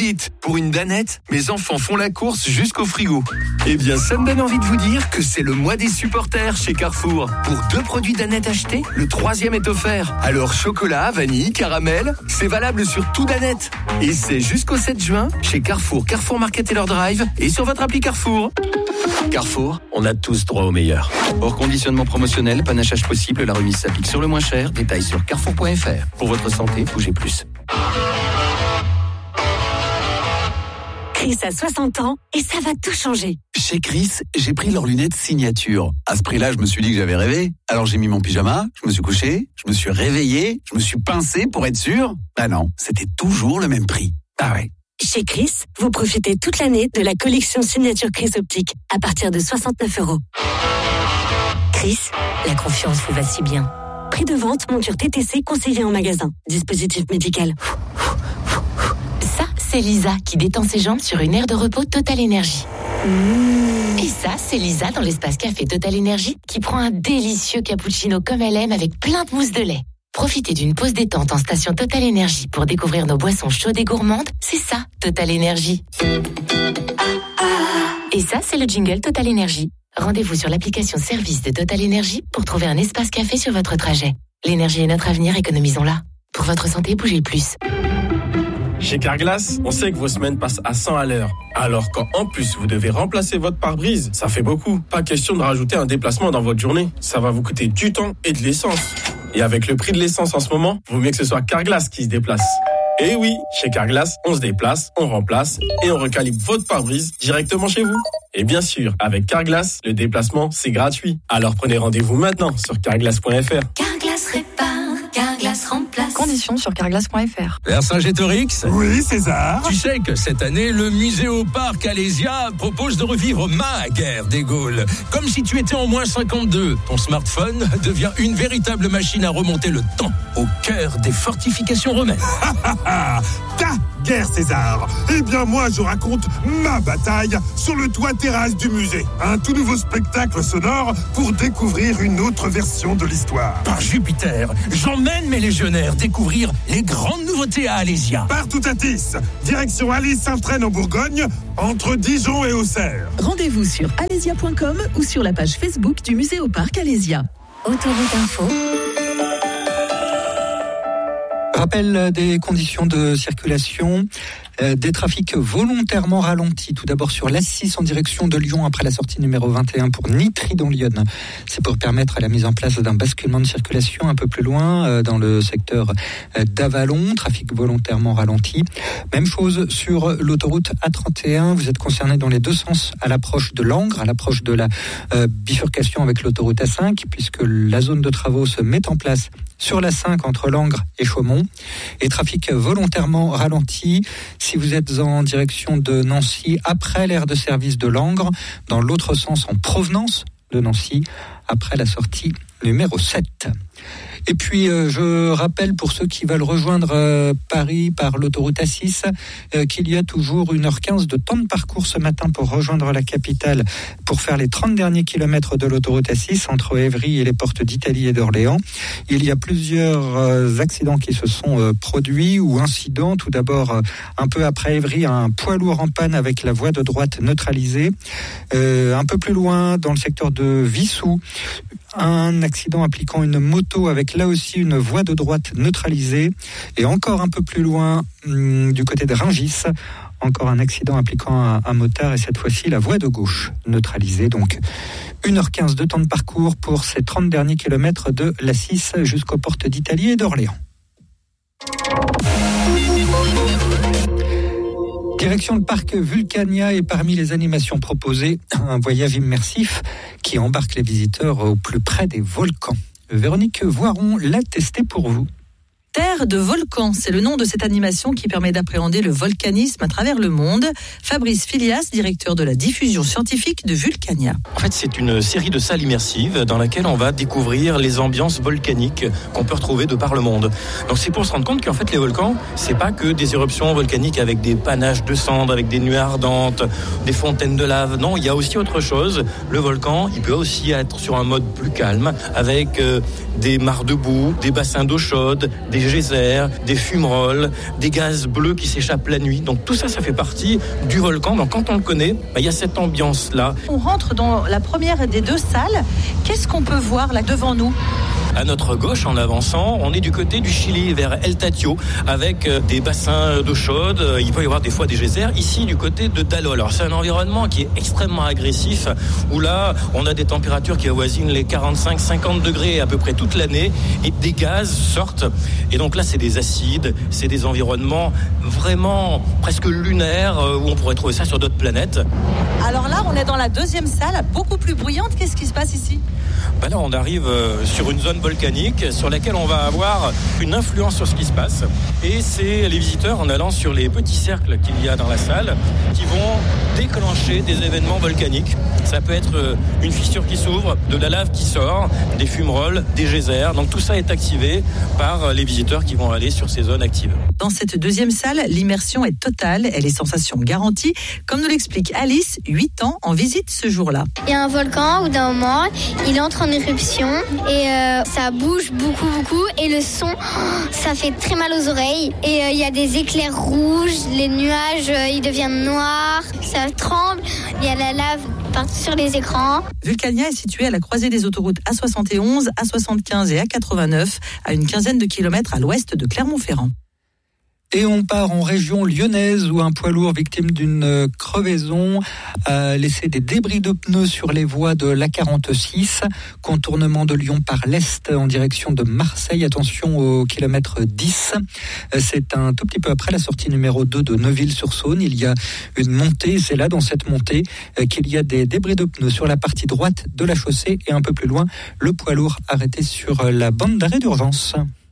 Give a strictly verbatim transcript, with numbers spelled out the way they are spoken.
vite. Pour une danette, mes enfants font la course jusqu'au frigo. Eh bien, ça me donne envie de vous dire que c'est le mois des supporters chez Carrefour. Pour deux produits danette achetés, le troisième est offert. Alors chocolat, vanille, caramel, c'est valable sur tout danette. Et c'est jusqu'au sept juin chez Carrefour, Carrefour Market et leur Drive et sur votre appli Carrefour. Carrefour, on a tous droit au meilleur. Hors conditionnement promotionnel, panachage possible, la remise s'applique sur le moins cher. Détails sur carrefour point f r. Pour votre santé, bougez plus. Chris a soixante ans et ça va tout changer. Chez Chris, j'ai pris leurs lunettes signature. À ce prix-là, je me suis dit que j'avais rêvé. Alors j'ai mis mon pyjama, je me suis couché, je me suis réveillé, je me suis pincé pour être sûr. Ah non, c'était toujours le même prix. Ah ouais. Chez Chris, vous profitez toute l'année de la collection signature Chris Optique à partir de soixante-neuf euros. Chris, la confiance vous va si bien. Prix de vente, monture T T C conseillée en magasin. Dispositif médical. Ça, c'est Lisa qui détend ses jambes sur une aire de repos Total Énergie. Mmh. Et ça, c'est Lisa dans l'espace café Total Énergie qui prend un délicieux cappuccino comme elle aime avec plein de mousse de lait. Profitez d'une pause détente en station Total Énergie pour découvrir nos boissons chaudes et gourmandes. C'est ça, Total Énergie. Et ça, c'est le jingle Total Énergie. Rendez-vous sur l'application service de Total Énergie pour trouver un espace café sur votre trajet. L'énergie est notre avenir, économisons-la. Pour votre santé, bougez plus. Chez Carglass, on sait que vos semaines passent à cent à l'heure. Alors quand en plus vous devez remplacer votre pare-brise, ça fait beaucoup. Pas question de rajouter un déplacement dans votre journée. Ça va vous coûter du temps et de l'essence. Et avec le prix de l'essence en ce moment, vaut mieux que ce soit Carglass qui se déplace. Et oui, chez Carglass, on se déplace, on remplace et on recalibre votre pare-brise directement chez vous. Et bien sûr, avec Carglass, le déplacement, c'est gratuit. Alors prenez rendez-vous maintenant sur carglass point f r. Carglass répare, Carglass remplace. Conditions sur carglass point f r. Vercingétorix ? Oui, César. Tu sais que cette année, le Muséoparc Alésia propose de revivre ma guerre des Gaules. Comme si tu étais en moins cinquante-deux. Ton smartphone devient une véritable machine à remonter le temps au cœur des fortifications romaines. Ta guerre, César. Eh bien, moi, je raconte ma bataille sur le toit terrasse du musée. Un tout nouveau spectacle sonore pour découvrir une autre version de l'histoire. Par Jupiter, j'emmène mes légionnaires découvrir les grandes nouveautés à Alésia. Partout à Tis, direction Alès-Saint-Traine en Bourgogne, entre Dijon et Auxerre. Rendez-vous sur alésia point com ou sur la page Facebook du Muséoparc Alésia. Autoroute Info. Rappel des conditions de circulation, euh, des trafics volontairement ralentis. Tout d'abord sur l'A six en direction de Lyon après la sortie numéro vingt et un pour Nitry dans l'Yonne. C'est pour permettre la mise en place d'un basculement de circulation un peu plus loin euh, dans le secteur euh, d'Avalon. Trafic volontairement ralenti. Même chose sur l'autoroute A trente et un. Vous êtes concerné dans les deux sens à l'approche de Langres, à l'approche de la euh, bifurcation avec l'autoroute A cinq, puisque la zone de travaux se met en place sur l'A cinq entre Langres et Chaumont. Et trafic volontairement ralenti si vous êtes en direction de Nancy après l'aire de service de Langres, dans l'autre sens en provenance de Nancy après la sortie numéro sept. Et puis, euh, je rappelle pour ceux qui veulent rejoindre euh, Paris par l'autoroute A six euh, qu'il y a toujours une heure quinze de temps de parcours ce matin pour rejoindre la capitale pour faire les trente derniers kilomètres de l'autoroute A six entre Évry et les portes d'Italie et d'Orléans. Il y a plusieurs euh, accidents qui se sont euh, produits ou incidents. Tout d'abord, euh, un peu après Évry, un poids lourd en panne avec la voie de droite neutralisée. Euh, un peu plus loin, dans le secteur de Vissou, un accident impliquant une moto avec là aussi une voie de droite neutralisée. Et encore un peu plus loin, hum, du côté de Rungis, encore un accident impliquant un, un motard et cette fois-ci la voie de gauche neutralisée. Donc une heure quinze de temps de parcours pour ces trente derniers kilomètres de l'A six jusqu'aux portes d'Italie et d'Orléans. Direction le parc Vulcania et parmi les animations proposées, un voyage immersif qui embarque les visiteurs au plus près des volcans. Véronique Voiron l'a testé pour vous. Terre de volcans, c'est le nom de cette animation qui permet d'appréhender le volcanisme à travers le monde. Fabrice Filias, directeur de la diffusion scientifique de Vulcania. En fait, c'est une série de salles immersives dans laquelle on va découvrir les ambiances volcaniques qu'on peut retrouver de par le monde. Donc c'est pour se rendre compte qu'en fait les volcans, c'est pas que des éruptions volcaniques avec des panaches de cendres, avec des nuées ardentes, des fontaines de lave. Non, il y a aussi autre chose. Le volcan, il peut aussi être sur un mode plus calme, avec euh, des mares de boue, des bassins d'eau chaude, des geysers, des fumerolles, des gaz bleus qui s'échappent la nuit. Donc tout ça, ça fait partie du volcan. Donc quand on le connaît, bah, il y a cette ambiance-là. On rentre dans la première des deux salles. Qu'est-ce qu'on peut voir là devant nous ? À notre gauche, en avançant, on est du côté du Chili, vers El Tatio, avec des bassins d'eau chaude. Il peut y avoir des fois des geysers. Ici, du côté de Dalol. Alors, c'est un environnement qui est extrêmement agressif, où là, on a des températures qui avoisinent les quarante-cinq à cinquante degrés à peu près toute l'année, et des gaz sortent. Et donc là, c'est des acides, c'est des environnements vraiment presque lunaires, où on pourrait trouver ça sur d'autres planètes. Alors là, on est dans la deuxième salle, beaucoup plus bruyante. Qu'est-ce qui se passe ici ? Ben là, on arrive sur une zone volcanique sur laquelle on va avoir une influence sur ce qui se passe. Et c'est les visiteurs, en allant sur les petits cercles qu'il y a dans la salle, qui vont déclencher des événements volcaniques. Ça peut être une fissure qui s'ouvre, de la lave qui sort, des fumerolles, des geysers. Donc tout ça est activé par les visiteurs qui vont aller sur ces zones actives. Dans cette deuxième salle, l'immersion est totale et les sensations garanties, comme nous l'explique Alice, huit ans, en visite ce jour-là. Il y a un volcan où d'un moment, il entre en éruption et euh, ça bouge beaucoup, beaucoup. Et le son, ça fait très mal aux oreilles. Et euh, il y a des éclairs rouges, les nuages, euh, ils deviennent noirs, ça tremble. Il y a la lave partout sur les écrans. Vulcania est situé à la croisée des autoroutes A soixante et onze, A soixante-quinze et A quatre-vingt-neuf, à une quinzaine de kilomètres à l'ouest de Clermont-Ferrand. Et on part en région lyonnaise où un poids lourd victime d'une crevaison a laissé des débris de pneus sur les voies de l'A quarante-six, contournement de Lyon par l'est en direction de Marseille. Attention au kilomètre dix. C'est un tout petit peu après la sortie numéro deux de Neuville-sur-Saône. Il y a une montée, c'est là dans cette montée qu'il y a des débris de pneus sur la partie droite de la chaussée et un peu plus loin, le poids lourd arrêté sur la bande d'arrêt d'urgence.